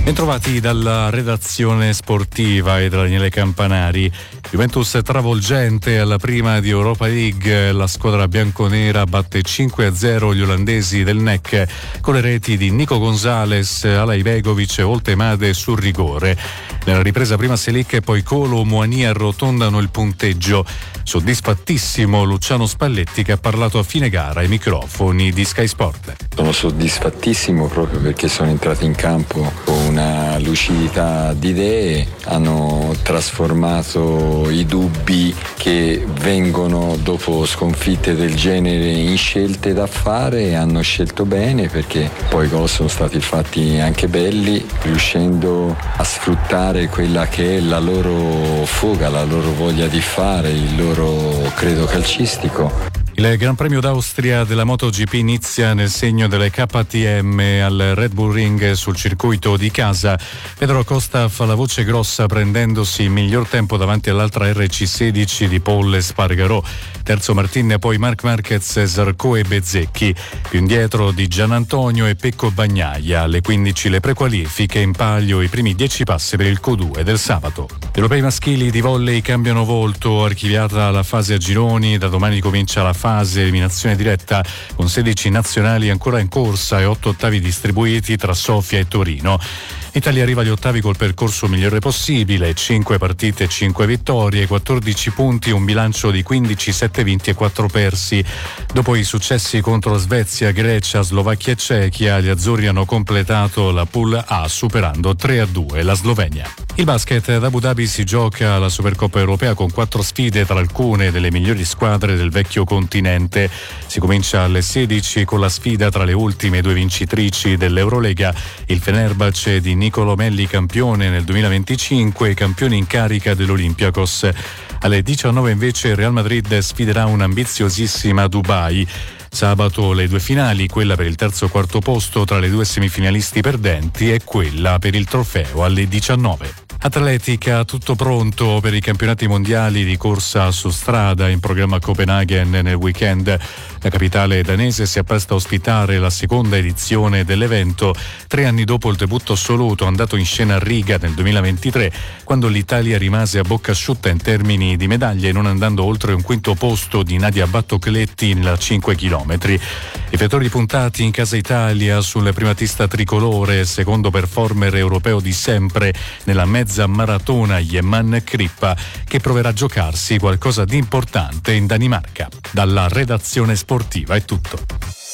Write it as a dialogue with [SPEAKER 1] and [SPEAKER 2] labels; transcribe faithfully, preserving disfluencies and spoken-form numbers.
[SPEAKER 1] Bentrovati dalla redazione sportiva e da Daniele Campanari. Juventus travolgente alla prima di Europa League, la squadra bianconera batte cinque a zero gli olandesi del N E C con le reti di Nico Gonzalez, Alay Begovic e Oltemade sul rigore. Nella ripresa prima Selic e poi Colo Muani arrotondano il punteggio. Soddisfattissimo Luciano Spalletti, che ha parlato a fine gara ai microfoni di Sky Sport.
[SPEAKER 2] Sono soddisfattissimo proprio perché sono entrati in campo con una lucidità di idee, hanno trasformato i dubbi che vengono dopo sconfitte del genere in scelte da fare e hanno scelto bene, perché poi i gol sono stati fatti anche belli, riuscendo a sfruttare quella che è la loro foga, la loro voglia di fare, il loro credo calcistico.
[SPEAKER 1] Il Gran Premio d'Austria della MotoGP inizia nel segno delle K T M al Red Bull Ring sul circuito di casa. Pedro Acosta fa la voce grossa prendendosi il miglior tempo davanti all'altra R C sedici di Paul Espargarò. Terzo Martin, poi Marc Marquez, Zarco e Bezzecchi. Più indietro di Gianantonio e Pecco Bagnaia. Alle quindici le prequalifiche, in palio i primi dieci passi per il Q due del sabato. Gli europei maschili di volley cambiano volto, archiviata la fase a gironi, da domani comincia la fase eliminazione diretta con sedici nazionali ancora in corsa e otto ottavi distribuiti tra Sofia e Torino. L'Italia arriva agli ottavi col percorso migliore possibile, cinque partite, cinque vittorie, quattordici punti, un bilancio di quindici, sette vinti e quattro persi. Dopo i successi contro Svezia, Grecia, Slovacchia e Cechia, gli azzurri hanno completato la Pool A superando tre a due la Slovenia. Il basket ad Abu Dhabi si gioca la Supercoppa europea con quattro sfide tra alcune delle migliori squadre del vecchio continente. Si comincia alle sedici con la sfida tra le ultime due vincitrici dell'Eurolega, il Fenerbahce di Nicolo Melli, campione nel duemilaventicinque e campione in carica dell'Olympiakos. Alle diciannove invece il Real Madrid sfiderà un'ambiziosissima Dubai. Sabato le due finali, quella per il terzo e quarto posto tra le due semifinalisti perdenti e quella per il trofeo alle diciannove. Atletica, tutto pronto per i campionati mondiali di corsa su strada in programma a Copenaghen nel weekend. La capitale danese si appresta a ospitare la seconda edizione dell'evento, tre anni dopo il debutto assoluto andato in scena a Riga nel duemilaventitré, quando l'Italia rimase a bocca asciutta in termini di medaglie, non andando oltre un quinto posto di Nadia Battocletti nella cinque chilometri. Riflettori puntati in casa Italia sul primatista tricolore, secondo performer europeo di sempre nella mezza maratona Yeman Crippa, che proverà a giocarsi qualcosa di importante in Danimarca. Dalla redazione sportiva è tutto.